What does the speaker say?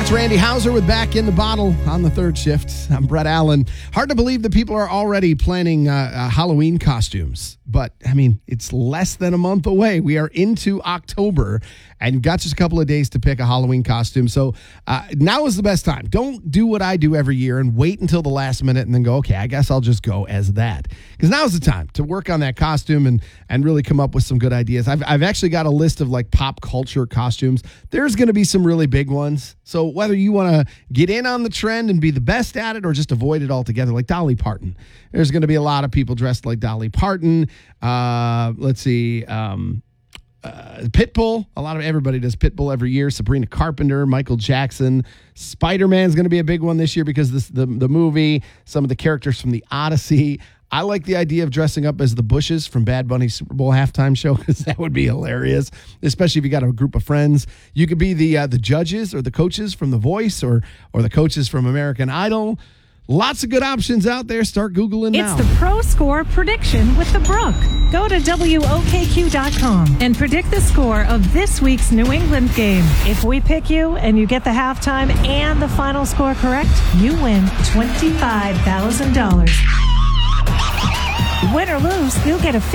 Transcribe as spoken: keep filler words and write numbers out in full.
That's Randy Houser with Back in the Bottle on the third shift. I'm Brett Allen. Hard to believe that people are already planning uh, uh, Halloween costumes. But, I mean, it's less than a month away. We are into October and got just a couple of days to pick a Halloween costume. So uh, now is the best time. Don't do what I do every year and wait until the last minute and then go, okay, I guess I'll just go as that. Because now is the time to work on that costume and, and really come up with some good ideas. I've, I've actually got a list of like pop culture costumes. There's going to be some really big ones. So whether you want to get in on the trend and be the best at it or just avoid it altogether, like Dolly Parton. There's going to be a lot of people dressed like Dolly Parton. Uh, let's see, um, uh, Pitbull. A lot of everybody does Pitbull every year. Sabrina Carpenter, Michael Jackson. Spider-Man's going to be a big one this year because this the the movie. Some of the characters from the Odyssey. I like the idea of dressing up as the Bushes from Bad Bunny's Super Bowl halftime show because that would be hilarious, especially if you got a group of friends. You could be the uh, the judges or the coaches from The Voice or or the coaches from American Idol. Lots of good options out there. Start Googling now. It's the Pro Score Prediction with the Brook. Go to W O K Q dot com and predict the score of this week's New England game. If we pick you and you get the halftime and the final score correct, you win twenty-five thousand dollars. Win or lose, you'll get a